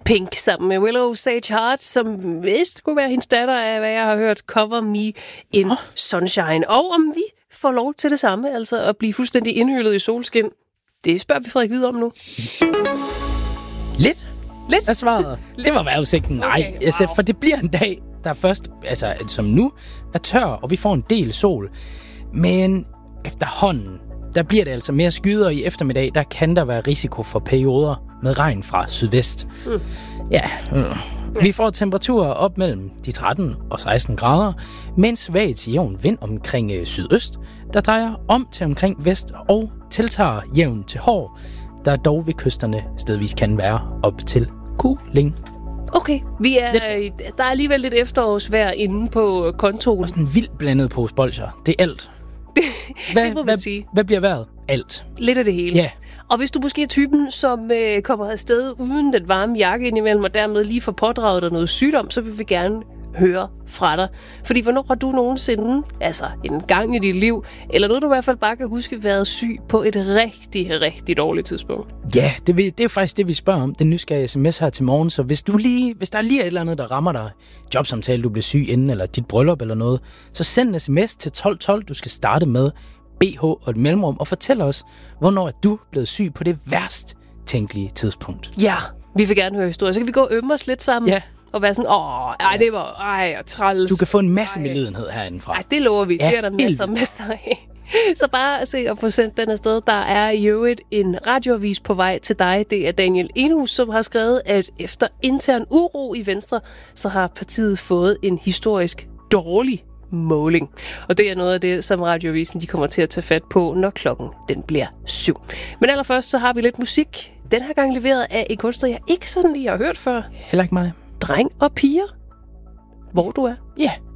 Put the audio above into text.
Pink sammen med Willow Sage Hart, som vist kunne være hendes datter af, hvad jeg har hørt, Cover Me in Sunshine. Og om vi får lov til det samme, altså at blive fuldstændig indhyllet i solskin, det spørger vi Frederik Hvid om nu. Lidt er svaret. Det var vejrudsigten. Nej, Okay, wow. altså, for det bliver en dag, der først, altså som nu, er tør, og vi får en del sol. Men efterhånden, der bliver det altså mere skyder i eftermiddag. Der kan der være risiko for perioder med regn fra sydvest. Vi får temperaturer op mellem de 13 og 16 grader, mens svag til jævn vind omkring sydøst, der drejer om til omkring vest og tiltager jævn til hård, der dog ved kysterne stedvis kan være op til kuling. Okay, der er alligevel lidt efterårsvejr inde på kontoen. Og sådan vildt blandet på bolsjer. Det er alt. Det må man sige. Hvad bliver vejret? Alt. Lidt af det hele. Ja. Og hvis du måske er typen, som kommer afsted uden den varme jakke indimellem, og dermed lige får pådraget dig noget sygdom, så vil vi gerne høre fra dig. Fordi hvornår har du nogensinde, altså en gang i dit liv, eller noget du i hvert fald bare kan huske, været syg på et rigtig, rigtig dårligt tidspunkt? Ja, det er faktisk det, vi spørger om. Den nysgerrige sms her til morgen. Så hvis der er lige et eller andet, der rammer dig, jobsamtale, du bliver syg inden, eller dit bryllup eller noget, så send en sms til 1212. Du skal starte med BH og et mellemrum, og fortæl os, hvornår er du blevet syg på det værst tænkelige tidspunkt. Ja, vi vil gerne høre historier. Så kan vi gå og ømme os lidt sammen. Ja. Og være sådan, det var, træls. Du kan få en masse medlidenhed herindefra. Ej, det lover vi. Ja, Det er der masser af. Så bare at se og få sendt den afsted. Der er i øvrigt en radioavis på vej til dig. Det er Daniel Enhus, som har skrevet, at efter intern uro i Venstre, så har partiet fået en historisk dårlig måling. Og det er noget af det, som radioavisen de kommer til at tage fat på, når klokken den bliver 7. Men allerførst så har vi lidt musik. Den her gang leveret af en kunstner, jeg ikke sådan lige har hørt før. Heller ikke mig. Dreng og piger. Hvor du er. Ja.